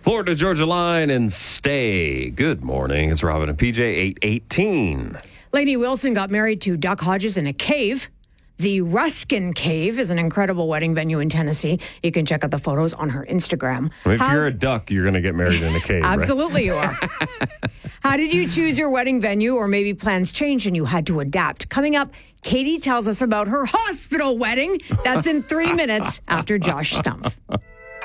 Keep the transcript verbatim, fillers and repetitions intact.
Florida Georgia line and stay. Good morning. It's Robin and P J, eight eighteen. Lainey Wilson got married to Duck Hodges in a cave. The Ruskin Cave is an incredible wedding venue in Tennessee. You can check out the photos on her Instagram. If How- you're a duck, you're going to get married in a cave, right? Absolutely you are. How did you choose your wedding venue, or maybe plans changed and you had to adapt? Coming up, Katie tells us about her hospital wedding. That's in three minutes after Josh Stumpf.